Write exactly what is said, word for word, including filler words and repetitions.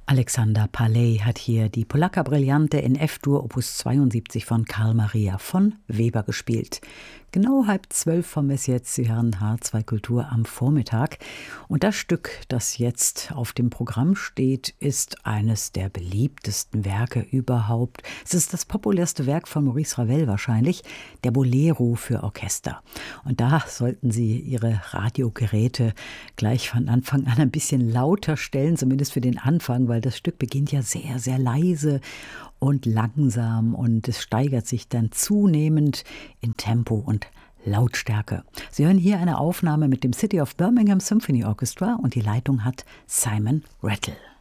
Alexander Palley hat hier die Polacca Brillante in F-Dur Opus zweiundsiebzig von Carl Maria von Weber gespielt. Genau halb zwölf haben wir es jetzt. Sie hören H zwei Kultur am Vormittag. Und das Stück, das jetzt auf dem Programm steht, ist eines der beliebtesten Werke überhaupt. Es ist das populärste Werk von Maurice Ravel wahrscheinlich, der Bolero für Orchester. Und da sollten Sie Ihre Radiogeräte gleich von Anfang an ein bisschen lauter stellen, zumindest für den Anfang, weil das Stück beginnt ja sehr, sehr leise und langsam und es steigert sich dann zunehmend in Tempo und Lautstärke. Sie hören hier eine Aufnahme mit dem City of Birmingham Symphony Orchestra und die Leitung hat Simon Rattle.